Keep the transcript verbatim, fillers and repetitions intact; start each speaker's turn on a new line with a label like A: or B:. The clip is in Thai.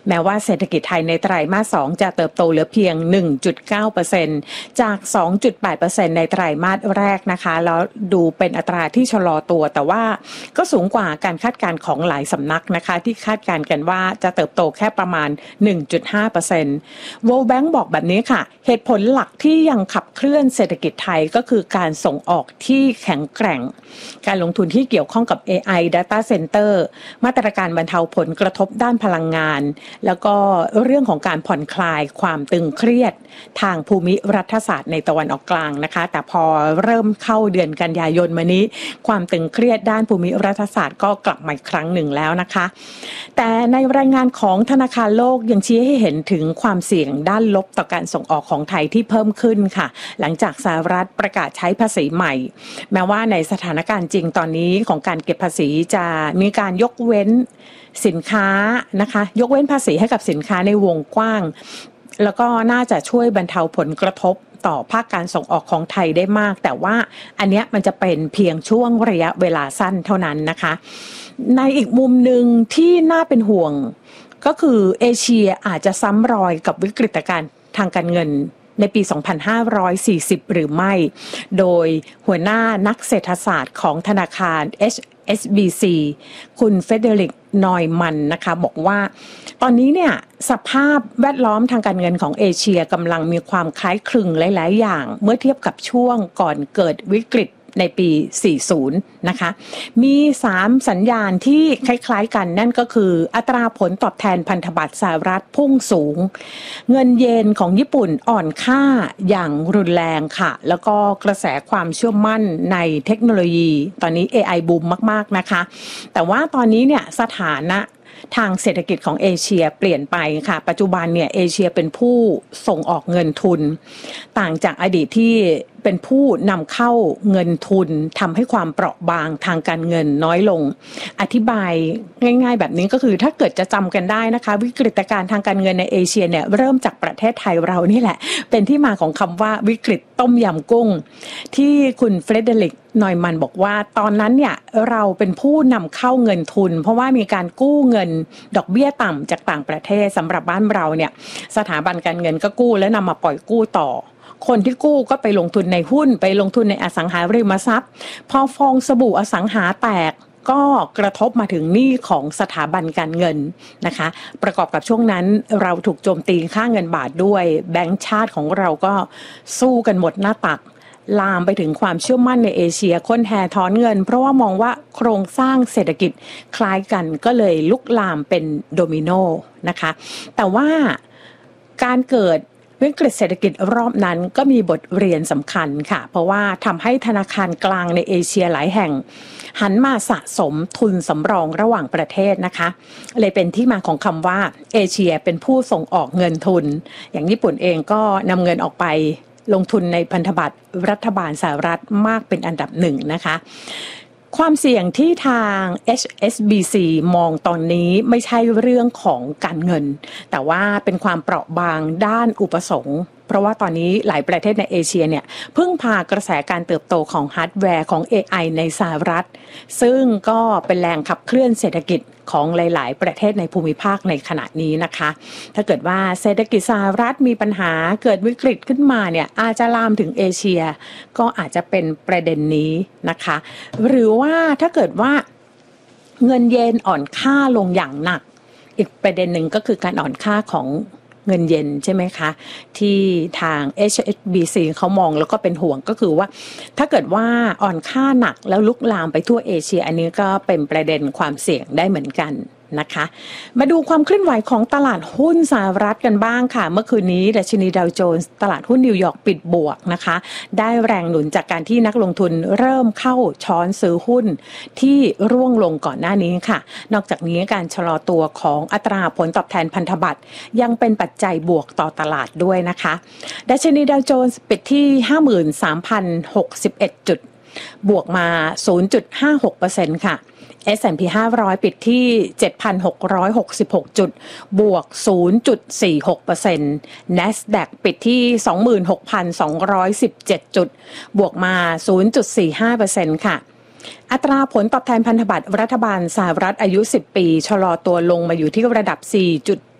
A: แม้ว่าเศรษฐกิจไทยในไตรมาสสองจะเติบโตเหลือเพียง หนึ่งจุดเก้าเปอร์เซ็นต์ จาก สองจุดแปดเปอร์เซ็นต์ ในไตรมาสแรกนะคะแล้วดูเป็นอัตราที่ชะลอตัวแต่ว่าก็สูงกว่าการคาดการณ์ของหลายสำนักนะคะที่คาดการณ์กันว่าจะเติบโตแค่ประมาณ หนึ่งจุดห้าเปอร์เซ็นต์ World Bank บอกแบบนี้ค่ะเหตุผลหลักที่ยังขับเคลื่อนเศรษฐกิจไทยก็คือการส่งออกที่แข็งแกร่งการลงทุนที่เกี่ยวข้องกับ เอ ไอ Data Center มาตรการบรรเทาผลกระทบด้านพลังงานแล้วก็เรื่องของการผ่อนคลายความตึงเครียดทางภูมิรัฐศาสตร์ในตะวันออกกลางนะคะแต่พอเริ่มเข้าเดือนกันยายนมานี้ความตึงเครียดด้านภูมิรัฐศาสตร์ก็กลับมาอีกครั้งหนึ่งแล้วนะคะแต่ในรายงานของธนาคารโลกยังชี้ให้เห็นถึงความเสี่ยงด้านลบต่อการส่งออกของไทยที่เพิ่มขึ้นค่ะหลังจากสหรัฐประกาศใช้ภาษีใหม่แม้ว่าในสถานการณ์จริงตอนนี้ของการเก็บภาษีจะมีการยกเว้นสินค้านะคะยกเว้นภาษีให้กับสินค้าในวงกว้างแล้วก็น่าจะช่วยบรรเทาผลกระทบต่อภาคการส่งออกของไทยได้มากแต่ว่าอันเนี้ยมันจะเป็นเพียงช่วงระยะเวลาสั้นเท่านั้นนะคะในอีกมุมหนึ่งที่น่าเป็นห่วงก็คือเอเชียอาจจะซ้ำรอยกับวิกฤตการณ์ทางการเงินในปี สองพันห้าร้อยสี่สิบ หรือไม่ โดยหัวหน้านักเศรษฐศาสตร์ของธนาคาร เอช เอส บี ซี คุณเฟเดริก นอยมันนะคะบอกว่าตอนนี้เนี่ยสภาพแวดล้อมทางการเงินของเอเชียกำลังมีความคล้ายคลึงหลายๆอย่างเมื่อเทียบกับช่วงก่อนเกิดวิกฤตในปี สี่สิบ นะคะมีสามสัญญาณที่คล้ายๆกันนั่นก็คืออัตราผลตอบแทนพันธบัตรสหรัฐพุ่งสูงเงินเยนของญี่ปุ่นอ่อนค่าอย่างรุนแรงค่ะแล้วก็กระแสความเชื่อมั่นในเทคโนโลยีตอนนี้ เอ ไอ บูมมากๆนะคะแต่ว่าตอนนี้เนี่ยสถานะทางเศรษฐกิจของเอเชียเปลี่ยนไปค่ะปัจจุบันเนี่ยเอเชียเป็นผู้ส่งออกเงินทุนต่างจากอดีตที่เป็นผู้นำเข้าเงินทุนทำให้ความเปราะบางทางการเงินน้อยลงอธิบายง่ายๆแบบนี้ก็คือถ้าเกิดจะจำกันได้นะคะวิกฤตการณ์ทางการเงินในเอเชียเนี่ยเริ่มจากประเทศไทยเรานี่แหละเป็นที่มาของคำว่าวิกฤตต้มยำกุ้งที่คุณเฟรเดริก นอยมันบอกว่าตอนนั้นเนี่ยเราเป็นผู้นำเข้าเงินทุนเพราะว่ามีการกู้เงินดอกเบี้ยต่ำจากต่างประเทศสำหรับบ้านเราเนี่ยสถาบันการเงินก็กู้แล้วนำมาปล่อยกู้ต่อคนที่กู้ก็ไปลงทุนในหุ้นไปลงทุนในอสังหาริมทรัพย์พอฟองสบู่อสังหาแตกก็กระทบมาถึงหนี้ของสถาบันการเงินนะคะประกอบกับช่วงนั้นเราถูกโจมตีค่าเงินบาทด้วยแบงก์ชาติของเราก็สู้กันหมดหน้าตักลามไปถึงความเชื่อมั่นในเอเชียคนแห่ถอนเงินเพราะว่ามองว่าโครงสร้างเศรษฐกิจคล้ายกันก็เลยลุกลามเป็นโดมิโนนะคะแต่ว่าการเกิดวิกฤตเศรษฐกิจรอบนั้นก็มีบทเรียนสำคัญค่ะเพราะว่าทำให้ธนาคารกลางในเอเชียหลายแห่งหันมาสะสมทุนสำรองระหว่างประเทศนะคะเลยเป็นที่มาของคำว่าเอเชียเป็นผู้ส่งออกเงินทุนอย่างญี่ปุ่นเองก็นำเงินออกไปลงทุนในพันธบัตรรัฐบาลสหรัฐมากเป็นอันดับหนึ่งนะคะความเสี่ยงที่ทาง เอช เอส บี ซี มองตอนนี้ไม่ใช่เรื่องของการเงินแต่ว่าเป็นความเปราะบางด้านอุปสงค์เพราะว่าตอนนี้หลายประเทศในเอเชียเนี่ยพึ่งพากระแสการเติบโตของฮาร์ดแวร์ของ เอ ไอ ในสหรัฐซึ่งก็เป็นแรงขับเคลื่อนเศรษฐกิจของหลายๆประเทศในภูมิภาคในขณะนี้นะคะถ้าเกิดว่าเศรษฐกิจสหรัฐมีปัญหาเกิดวิกฤตขึ้นมาเนี่ยอาจจะลามถึงเอเชียก็อาจจะเป็นประเด็นนี้นะคะหรือว่าถ้าเกิดว่าเงินเยนอ่อนค่าลงอย่างหนักอีกประเด็นหนึ่งก็คือการอ่อนค่าของเงินเยนใช่ไหมคะที่ทาง เอช เอส บี ซี เขามองแล้วก็เป็นห่วงก็คือว่าถ้าเกิดว่าอ่อนค่าหนักแล้วลุกลามไปทั่วเอเชียอันนี้ก็เป็นประเด็นความเสี่ยงได้เหมือนกันนะคะมาดูความเคลื่อนไหวของตลาดหุ้นสหรัฐกันบ้างค่ะเมื่อคืนนี้ดัชนีดาวโจนส์ตลาดหุ้นนิวยอร์กปิดบวกนะคะได้แรงหนุนจากการที่นักลงทุนเริ่มเข้าช้อนซื้อหุ้นที่ร่วงลงก่อนหน้านี้ค่ะนอกจากนี้การชะลอตัวของอัตราผลตอบแทนพันธบัตรยังเป็นปัจจัยบวกต่อตลาดด้วยนะคะดัชนีดาวโจนส์ปิดที่ ห้าหมื่นสามพันหกสิบเอ็ด จุดบวกมา ศูนย์จุดห้าหกเปอร์เซ็นต์ ค่ะเอส แอนด์ พี ห้าร้อยปิดที่ เจ็ดพันหกร้อยหกสิบหก จุดบวก ศูนย์จุดสี่หกเปอร์เซ็นต์ NASDAQ ปิดที่ สองหมื่นหกพันสองร้อยสิบเจ็ด จุดบวกมา ศูนย์จุดสี่ห้าเปอร์เซ็นต์ ค่ะอัตราผลตอบแทนพันธบัตรรัฐบาลสหรัฐอายุสิบปีชะลอตัวลงมาอยู่ที่ระดับ สี่จุด